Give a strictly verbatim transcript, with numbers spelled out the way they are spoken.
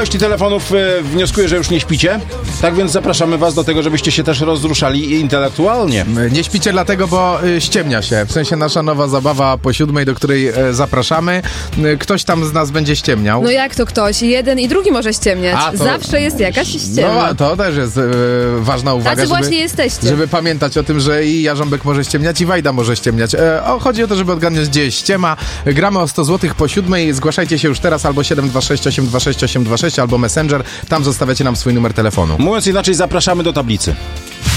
ilości telefonów y, wnioskuję, że już nie śpicie. Tak więc zapraszamy was do tego, żebyście się też rozruszali intelektualnie. Nie śpicie dlatego, bo y, ściemnia się. W sensie nasza nowa zabawa po siódmej, do której y, zapraszamy. Y, ktoś tam z nas będzie ściemniał. No jak to ktoś? Jeden i drugi może ściemniać. A, to- Zawsze jest jakaś ściema. No, to też jest y, ważna uwaga, Tacy żeby, właśnie jesteście. żeby pamiętać o tym, że i Jarząbek może ściemniać, i Wajda może ściemniać. E, o, chodzi o to, żeby odgadnąć, gdzie jest ściema. Gramy o sto złotych po siódmej. Zgłaszajcie się już teraz albo siedem dwa sześć osiem dwa sześć osiem dwa sześć albo Messenger. Tam zostawiacie nam swój numer telefonu. Mówiąc inaczej, zapraszamy do tablicy.